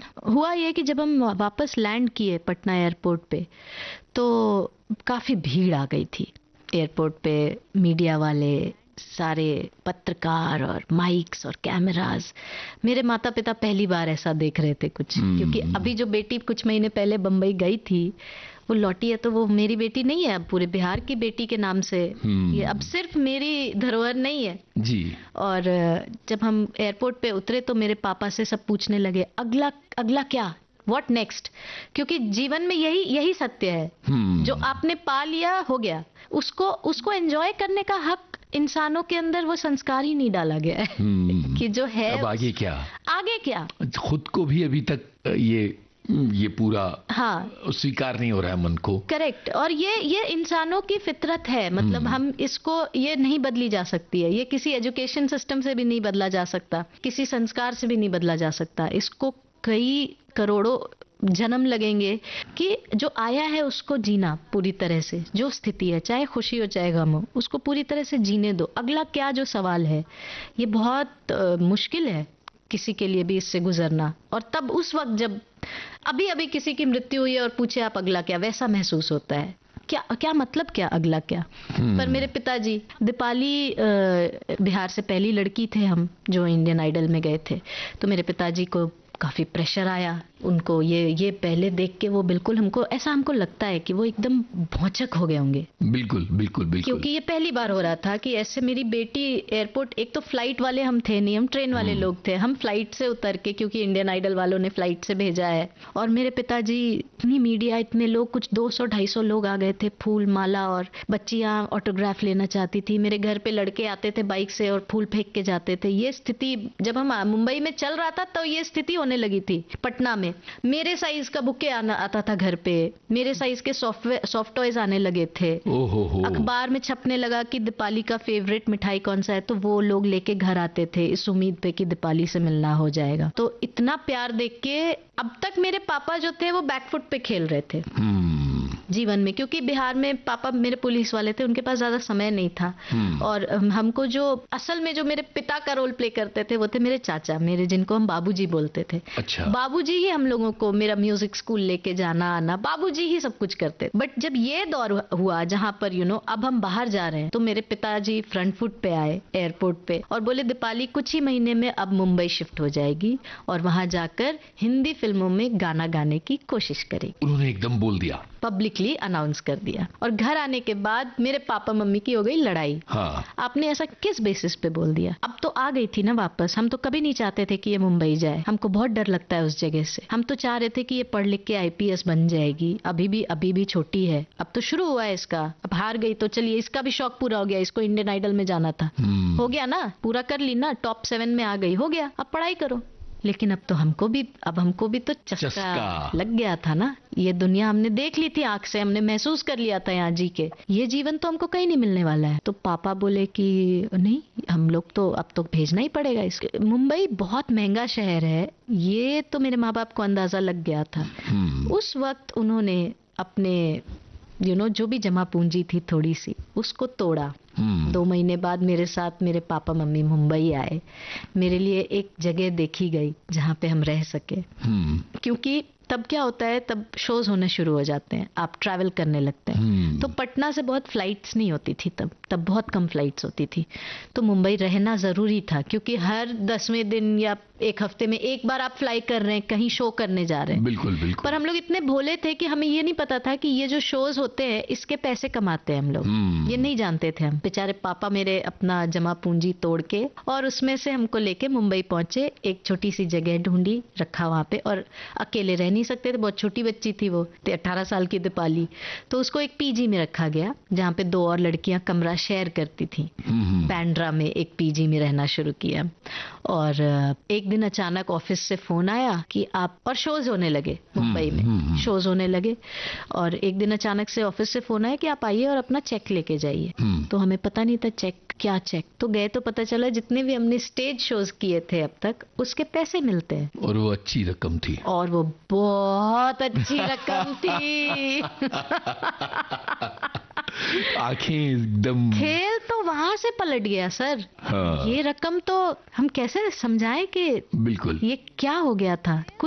हुआ ये कि जब हम वापस लैंड किए पटना एयरपोर्ट पे, तो काफ़ी भीड़ आ गई थी एयरपोर्ट पे। मीडिया वाले, सारे पत्रकार और माइक्स और कैमरास। मेरे माता पिता पहली बार ऐसा देख रहे थे कुछ, क्योंकि अभी जो बेटी कुछ महीने पहले बम्बई गई थी, वो लौटी है तो वो मेरी बेटी नहीं है, अब पूरे बिहार की बेटी के नाम से ये अब सिर्फ मेरी धरोहर नहीं है जी। और जब हम एयरपोर्ट पे उतरे तो मेरे पापा से सब पूछने लगे, अगला अगला क्या, व्हाट नेक्स्ट? क्योंकि जीवन में यही सत्य है, जो आपने पा लिया हो गया, उसको एंजॉय करने का हक इंसानों के अंदर वो संस्कार ही नहीं डाला गया है कि जो है अब आगे क्या, आगे क्या। खुद को भी अभी तक ये पूरा स्वीकार नहीं हो रहा है मन को। करेक्ट। और ये इंसानों की फितरत है, मतलब हम इसको, ये नहीं बदली जा सकती है, ये किसी एजुकेशन सिस्टम से भी नहीं बदला जा सकता, किसी संस्कार से भी नहीं बदला जा सकता। इसको कई करोड़ों जन्म लगेंगे कि जो आया है उसको जीना पूरी तरह से, जो स्थिति है, चाहे खुशी हो चाहे गम हो, उसको पूरी तरह से जीने दो। अगला क्या जो सवाल है, ये बहुत मुश्किल है किसी के लिए भी इससे गुजरना। और तब उस वक्त जब अभी अभी किसी की मृत्यु हुई है और पूछे आप अगला क्या, वैसा महसूस होता है। क्या मतलब, क्या अगला क्या? पर मेरे पिताजी, दीपाली बिहार से पहली लड़की थे हम जो इंडियन आइडल में गए थे, तो मेरे पिताजी को काफी प्रेशर आया उनको। ये पहले देख के वो बिल्कुल, हमको लगता है कि वो एकदम भौचक हो गए होंगे। बिल्कुल बिल्कुल बिल्कुल, क्योंकि ये पहली बार हो रहा था कि ऐसे मेरी बेटी एयरपोर्ट, एक तो फ्लाइट वाले हम थे नहीं, हम ट्रेन वाले लोग थे, हम फ्लाइट से उतर के, क्योंकि इंडियन आइडल वालों ने फ्लाइट से भेजा है, और मेरे पिताजी, इतनी मीडिया, इतने लोग, कुछ 200-250 लोग आ गए थे, फूल माला, और बच्चियां ऑटोग्राफ लेना चाहती थी। मेरे घर पे लड़के आते थे बाइक से और फूल फेंक के जाते थे। ये स्थिति जब हम मुंबई में चल रहा था तो ये स्थिति होने लगी थी पटना में। मेरे साइज का बुके आता था घर पे, मेरे साइज के सॉफ्ट टॉयज आने लगे थे। अखबार में छपने लगा कि दीपाली का फेवरेट मिठाई कौन सा है, तो वो लोग लेके घर आते थे इस उम्मीद पे कि दीपाली से मिलना हो जाएगा। तो इतना प्यार देख के अब तक मेरे पापा जो थे वो बैकफुट पे खेल रहे थे जीवन में, क्योंकि बिहार में पापा मेरे पुलिस वाले थे, उनके पास ज्यादा समय नहीं था। और हमको जो असल में जो मेरे पिता का रोल प्ले करते थे वो थे मेरे चाचा, मेरे जिनको हम बाबूजी बोलते थे। अच्छा। बाबूजी ही हम लोगों को मेरा म्यूजिक स्कूल लेके जाना आना, बाबूजी ही सब कुछ करते। बट जब ये दौर हुआ जहां पर अब हम बाहर जा रहे हैं, तो मेरे पिताजी फ्रंट फुट पे आए एयरपोर्ट पे और बोले, दीपाली कुछ ही महीने में अब मुंबई शिफ्ट हो जाएगी और वहां जाकर हिंदी फिल्मों में गाना गाने की कोशिश करेगी। उन्होंने एकदम बोल दिया, पब्लिकली अनाउंस कर दिया। और घर आने के बाद मेरे पापा मम्मी की हो गई लड़ाई। आपने ऐसा किस बेसिस पे बोल दिया? अब तो आ गई थी ना वापस, हम तो कभी नहीं चाहते थे कि ये मुंबई जाए, हमको बहुत डर लगता है उस जगह से। हम तो चाह रहे थे कि ये पढ़ लिख के IPS बन जाएगी, अभी भी छोटी है, अब तो शुरू हुआ है इसका, अब हार गई तो चलिए इसका भी शौक पूरा हो गया, इसको इंडियन आइडल में जाना था, हो गया ना, पूरा कर ली ना, टॉप 7 में आ गई, हो गया, अब पढ़ाई करो। लेकिन अब तो हमको भी तो चस्का लग गया था ना। ये दुनिया हमने देख ली थी आंख से, हमने महसूस कर लिया था यहाँ जी के, ये जीवन तो हमको कहीं नहीं मिलने वाला है। तो पापा बोले कि नहीं, हम लोग तो अब तो भेजना ही पड़ेगा इसके। मुंबई बहुत महंगा शहर है, ये तो मेरे माँ बाप को अंदाजा लग गया था। उस वक्त उन्होंने अपने जो भी जमा पूंजी थी थोड़ी सी, उसको तोड़ा। 2 महीने बाद मेरे साथ मेरे पापा मम्मी मुंबई आए, मेरे लिए एक जगह देखी गई जहाँ पे हम रह सके। क्योंकि तब क्या होता है, तब शोज होने शुरू हो जाते हैं, आप ट्रैवल करने लगते हैं। तो पटना से बहुत फ्लाइट्स नहीं होती थी तब बहुत कम फ्लाइट्स होती थी। तो मुंबई रहना जरूरी था, क्योंकि हर 10वें दिन या एक हफ्ते में एक बार आप फ्लाई कर रहे हैं, कहीं शो करने जा रहे हैं। बिल्कुल बिल्कुल। पर हम लोग इतने भोले थे कि हमें ये नहीं पता था कि ये जो शोज होते हैं इसके पैसे कमाते हैं हम लोग, ये नहीं जानते थे हम। बेचारे पापा मेरे अपना जमा पूंजी तोड़ के और उसमें से हमको लेके मुंबई पहुंचे। एक छोटी सी जगह ढूंढी, रखा वहां पे, और अकेले रह नहीं सकते थे, बहुत छोटी बच्ची थी वो, 18 साल की दीपाली। तो उसको एक PG में रखा गया जहाँ पे 2 और लड़कियां कमरा शेयर करती थी। बैंड्रा में एक PG में रहना शुरू किया। और एक दिन अचानक ऑफिस से फोन आया कि आप, और शोज होने लगे मुंबई में, शोज होने लगे, और एक दिन अचानक से ऑफिस से फोन आया कि आप आइए और अपना चेक लेके जाइए। तो हमें पता नहीं था चेक, क्या चेक। तो गए तो पता चला जितने भी हमने स्टेज शोज किए थे अब तक उसके पैसे मिलते हैं। और वो अच्छी रकम थी, और वो बहुत अच्छी रकम थी। आंखें एकदम, खेल तो वहां से पलट गया सर। ये रकम तो हम कैसे समझाएं कि बिल्कुल ये क्या हो गया था। कुछ